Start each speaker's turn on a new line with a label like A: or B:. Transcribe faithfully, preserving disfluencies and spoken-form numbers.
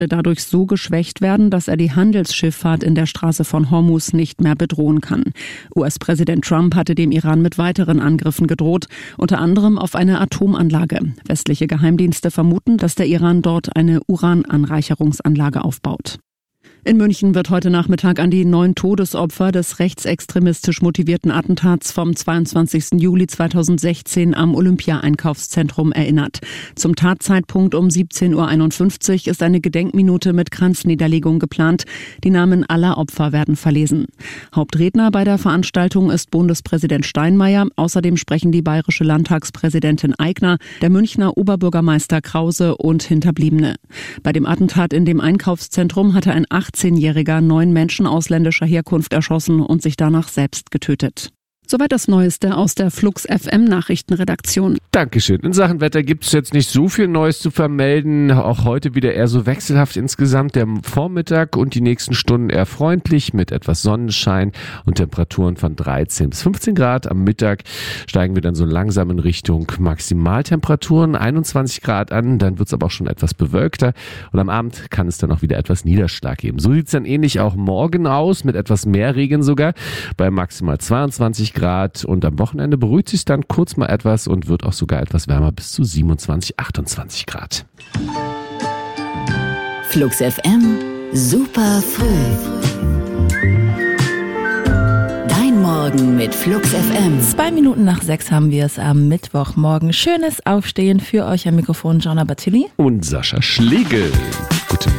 A: dadurch so geschwächt werden, dass er die Handelsschifffahrt in der Straße von Hormuz nicht mehr bedrohen kann. U S-Präsident Trump hatte dem Iran mit weiteren Angriffen gedroht, unter anderem auf eine Atomanlage. Westliche Geheimdienste vermuten, dass der Iran dort eine Urananreicherungsanlage aufbaut. In München wird heute Nachmittag an die neun Todesopfer des rechtsextremistisch motivierten Attentats vom zweiundzwanzigsten Juli zweitausendsechzehn am Olympia-Einkaufszentrum erinnert. Zum Tatzeitpunkt um siebzehn Uhr einundfünfzig ist eine Gedenkminute mit Kranzniederlegung geplant. Die Namen aller Opfer werden verlesen. Hauptredner bei der Veranstaltung ist Bundespräsident Steinmeier. Außerdem sprechen die bayerische Landtagspräsidentin Aigner, der Münchner Oberbürgermeister Krause und Hinterbliebene. Bei dem Attentat in dem Einkaufszentrum hatte ein achtzehnjähriger neun Menschen ausländischer Herkunft erschossen und sich danach selbst getötet. Soweit das Neueste aus der Flux F M Nachrichtenredaktion.
B: Dankeschön. In Sachen Wetter gibt es jetzt nicht so viel Neues zu vermelden. Auch heute wieder eher so wechselhaft insgesamt. Der Vormittag und die nächsten Stunden eher freundlich mit etwas Sonnenschein und Temperaturen von dreizehn bis fünfzehn Grad. Am Mittag steigen wir dann so langsam in Richtung Maximaltemperaturen, einundzwanzig Grad an. Dann wird es aber auch schon etwas bewölkter. Und am Abend kann es dann auch wieder etwas Niederschlag geben. So sieht es dann ähnlich auch morgen aus, mit etwas mehr Regen sogar, bei maximal zweiundzwanzig Grad. Und am Wochenende beruhigt sich dann kurz mal etwas und wird auch sogar etwas wärmer bis zu siebenundzwanzig, achtundzwanzig Grad.
C: Flux F M, super früh. Dein Morgen mit Flux F M.
D: Zwei Minuten nach sechs haben wir es am Mittwochmorgen. Schönes Aufstehen für euch am Mikrofon, Gianna Battilli
B: und Sascha Schlegel. Guten Morgen.